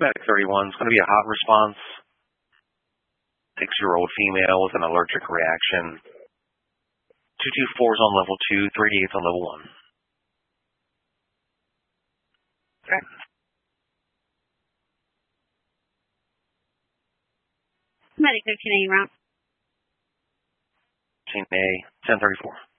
Medic 31 is going to be a hot response. 6-year-old female with an allergic reaction. 224 is on level 2, 388 is on level 1. Okay. Medic 13A, route. 13A, 1034.